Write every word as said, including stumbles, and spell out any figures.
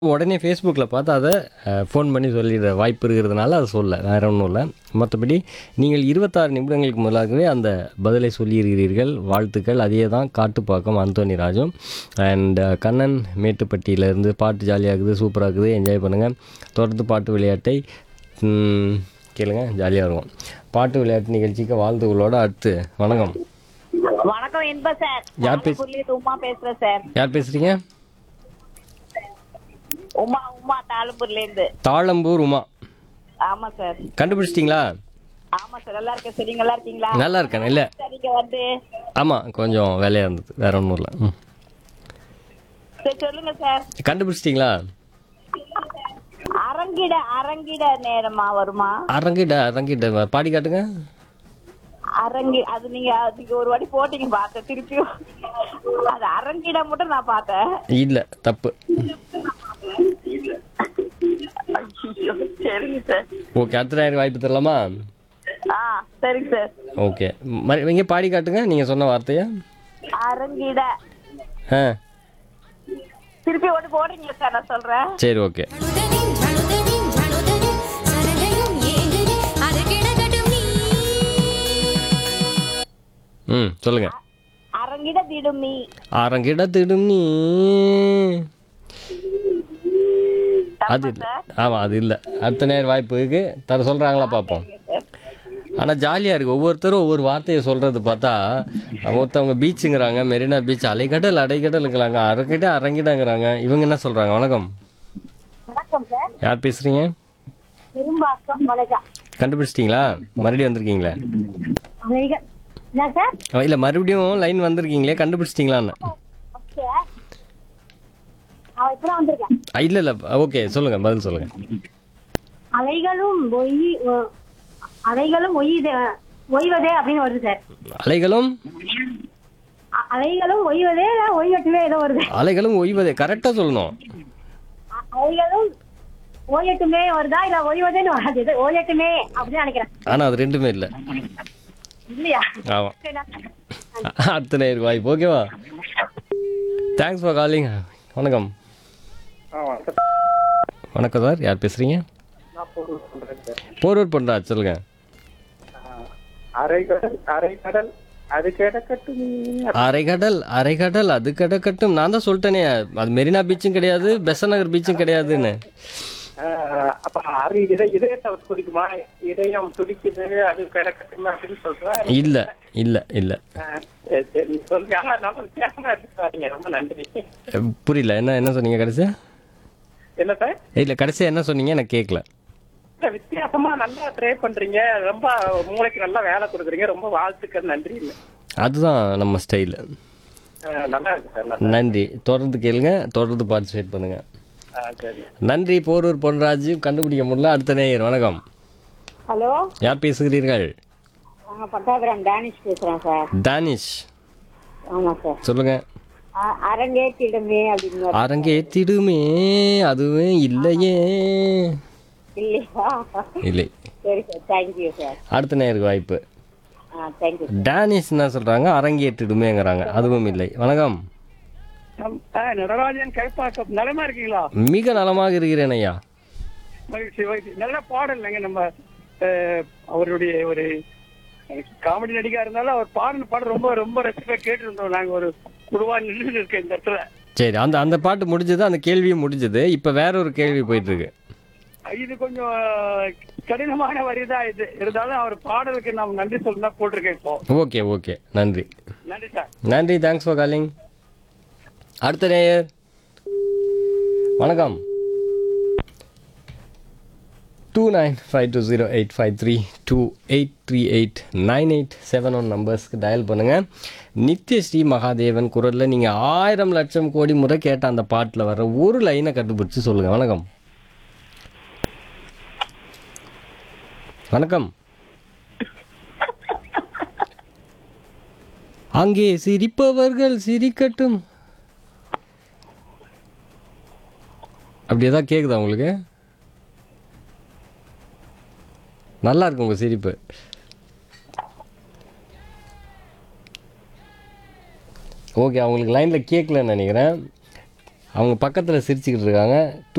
உடனே Facebookல பார்த்து அத அ ஃபோன் பண்ணி சொல்லிற வாய்ப்பு இருக்கிறதுனால அத சொல்லல. வேற ஒண்ணும் இல்ல. மத்தபடி நீங்கள் இருபத்தாறு நிமிடங்களுக்கு முன்னதாகவே அந்த பதிலை சொல்லியிருக்கிறீர்கள். வாழ்த்துக்கள். அதே தான் காட்டுப்பாக்கம் அந்தோணி ராஜு. அண்ட் கண்ணன் மேட்டுப்பட்டியிலேருந்து பாட்டு ஜாலியா இருக்குது, சூப்பரா இருக்குது, என்ஜாய் பண்ணுங்க. தொடர்ந்து பாட்டு விளையாட்டை ம் கேளுங்க, ஜாலியா இருக்கும். பாட்டு விளையாட்டு நிகழ்ச்சிக்கு வாழ்த்துக்களோட அடுத்து வணக்கம். வணக்கம் இன்ப சார். யார் பேச தாளம்பூர்லேருந்து உமா பேசுறேன் சார். யார் பேசுறீங்க? உமா உமா தாளம்பூர்ல இருந்து. தாளம்பூர் உமா. ஆமா சார். கண்டுபிடிச்சிட்டீங்களா? ஆமா சார், நல்லா இருக்கேன் சார். நீங்க நல்லா இருக்கீங்களா? நல்லா இருக்கேன். இல்ல சார் நீங்க வந்து ஆமா, கொஞ்சம் வேலையா இருந்தது. வேற ஒன்றும் இல்லை. ம். சரி சொல்லுங்க சார். கண்டுபிடிச்சிட்டீங்களா? அரங்கிட அரங்கிட நேரமா வருமா? அரங்கிட்ட அரங்கிட்ட பாடி காட்டுங்க. அரங்கி அது நீங்க நீங்க ஒரு வாட்டி போட்டீங்க பார்த்தேன், திருப்பியும் அது அரங்கிட மட்டும் நான் பார்த்தேன். இல்ல, தப்பு. ஐயோ, சரிங்க சார். ஓகே, அடுத்த நேரம் வாய்ப்பு தரலாமா? ஆ சரிங்க சார். ஓகே, மறு இங்கே பாடி காட்டுங்க நீங்க சொன்ன வார்த்தையை. அரங்கிட ஆ திருப்பி ஒன்று போடுறீங்களா சார்? நான் சொல்றேன். சரி, ஓகே. ம் சொல்லுங்க. அரங்கிட திடுமி. அரங்கிட திடும் நீ. அது இல்லை. ஆமாம், அது இல்லை. அடுத்த நேரம் வாய்ப்பு இருக்கு, தர சொல்கிறாங்களா பார்ப்போம். ஆனால் ஜாலியாக இருக்குது. ஒவ்வொருத்தரும் ஒவ்வொரு வார்த்தையை சொல்கிறது பார்த்தா ஒருத்தவங்க பீச்சுங்கிறாங்க, மெரினா பீச், அலைக்கடல் அடைக்கடலுங்கிறாங்க, அரங்கிட அரங்கிடங்கிறாங்க. இவங்க என்ன சொல்கிறாங்க? வணக்கம். வணக்கம் சார். யார் பேசுகிறீங்க? பெரும்பாக்கம் வணக்கா. கண்டுபிடிச்சிட்டிங்களா? மறுபடியும் வந்திருக்கீங்களே? என்ன சார்? இல்லை, மறுபடியும் லைன் வந்திருக்கீங்களே, கண்டுபிடிச்சிட்டிங்களான்னு. ஓகே, அவ இப்பதான் வந்திருக்கேன். இல்லை இல்லை, ஓகே சொல்லுங்கள், பதில் சொல்லுங்கள். அலைகளும் ஒய் அலைகளும் ஒய்யுதே ஒய்வதே அப்படின்னு வருது சார். அலைகளும் அ- அலைகளும் ஒய்வதே இல்ல ஒய்வட்டுமே ஏதோ வருது. அலைகளும் ஓய்வதே கரெக்டாக சொல்லணும். அ- அலைகளும் ஓயட்டுமே வருதா இல்ல ஒய்வதேன்னு வராது, இது ஓயட்டுமே அப்படின்னு நினைக்கிறேன். ஆனால் அது ரெண்டுமே இல்லை. இல்லையா? ஆமாம். சரி, நான் அடுத்த நேருக்கு வாய்ப்பு. ஓகேவா? Thanks for calling. வணக்கம். வணக்கம் சார். யார் பேசுகிறீங்க? போரூர் பண்ணுறா, சொல்லுங்க. அரைக்கடல் அரைக்கடல் அது கிடக்கட்டும். அரைக்கடல் அரைக்கடல் அது கிடக்கட்டும். நான் தான் சொல்லிட்டேனே, அது மெரினா பீச்சும் கிடையாது, பெசன் நகர் பீச்சும் கிடையாதுன்னு. ஆஹ் அப்ப அரை இதை இதயத்தை துடிக்குமா? இதயம் துடிக்குது அது கிடக்கட்டும் அப்படின்னு சொல்றேன். இல்லை இல்லை இல்லை, ஆஹ் சரி, சரி, நீங்க சொல்லுங்க. ஆனா நம்ம வித்தியாசமா எடுத்துக்காதீங்க. ரொம்ப நன்றி. புரியல. என்ன என்ன சொன்னீங்க கடைசியா? என்ன சார்? இல்லை, கடைசியா என்ன சொன்னீங்க? எனக்கு கேட்கல. இல்ல, வித்தியாசமா நல்லா ட்ரை பண்றீங்க. ரொம்ப மூளைக்கு நல்லா வேலை கொடுக்குறீங்க. ரொம்ப வாழ்த்துக்கள், நன்றி. இல்ல அதுதான் நம்ம ஸ்டைலு. ஆஹ் நல்லா இருக்கு சார். நல்லா நன்றி. தொடர்ந்து கேளுங்க, தொடர்ந்து பார்ட்டிசிபேட் பண்ணுங்க. ஆஹ் சரி. நன்றி. போரூர் பொன்ராஜ். கண்டுபிடிக்க முடியல. அடுத்த நேயர். வணக்கம். ஹலோ, யார் பேசுகிறீர்கள்? நாங்க பட்டாபுரம் டானிஷ் பேசுறேன் சார். தானிஷ். ஆமா சார். சொல்லுங்க. அ- அரங்கேற்றிடுமே அப்படின்னு வருது. அரங்கேற்றிடுமே அதுவே இல்லையே. இல்லையா? இல்லை. சரி சார், தேங்க்யூ சார். அடுத்த நேருக்கு வாய்ப்பு. ஆ தேங்க்யூ. டானிஷ் என்ன சொல்றாங்க? அரங்கேற்றிடுமேங்கிறாங்க. அதுவும் இல்லை. வணக்கம். ஆஹ் நடராஜன் கைப்பாக்கம். நலமா இருக்கீங்களா? மிக நலமாக இருக்கிறேன் ஐயா. மகிழ்ச்சி, மகிழ்ச்சி. நல்ல பாடல் இல்லைங்க. நம்ம அஹ், அவருடைய ஒரு காமெடி நடிகா இருந்தாலும் அவர் பாடின பாடல் ரொம்ப ரொம்ப ரசிப்பா கேட்டிருந்தோம். நாங்க ஒரு குழுவா நின்று இருக்கேன் இந்த இடத்துல. சரி, அந்த அந்த பாட்டு முடிஞ்சது, அந்த கேள்வியும் முடிஞ்சது. இப்போ வேற ஒரு கேள்வி போயிட்டு இருக்கு. இது கொஞ்சம் கடினமான வரிதான். இது இருந்தாலும் அவர் பாடலுக்கு நாம் நன்றி சொல்லணும் போட்டிருக்கேன் இப்போ. ஓகே ஓகே, நன்றி. நன்றி சார். நன்றி. Thanks for calling. அடுத்த நேயர். வணக்கம். Two nine five two zero eight five three two eight three eight nine eight seven one நம்பர்ஸ்க்கு dial பண்ணுங்கள். நித்யஸ்ரீ மகாதேவன் குரலில் நீங்கள் ஆயிரம் லட்சம் கோடி முறை கேட்ட அந்த பாட்டில் வர்ற ஒரு லைனை கண்டுபிடிச்சி சொல்லுங்கள். வணக்கம். வணக்கம். அங்கே சிரிப்பவர்கள் சிரிக்கட்டும். அப்படி ஏதாவது கேட்குதா உங்களுக்கு? நல்லா இருக்கு உங்கள் சிரிப்பு. ஓகே, அவங்களுக்கு லைனில் கேட்கலன்னு நினைக்கிறேன். அவங்க பக்கத்தில் சிரிச்சுக்கிட்டு இருக்காங்க.